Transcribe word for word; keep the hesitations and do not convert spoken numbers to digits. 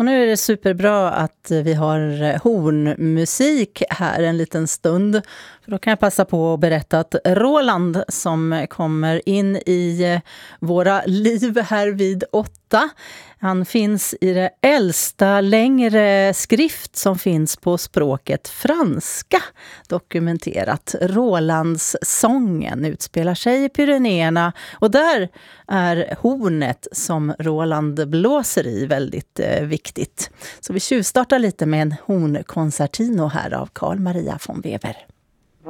Och nu är det superbra att vi har hornmusik här en liten stund. För då kan jag passa på att berätta att Roland som kommer in i våra liv här vid åtta. Han finns i det äldsta längre skrift som finns på språket franska dokumenterat. Rolands sången utspelar sig i Pyrenéerna och där är hornet som Roland blåser i väldigt eh, viktigt. Så vi tjuvstartar lite med en hornkoncertino här av Carl Maria von Weber.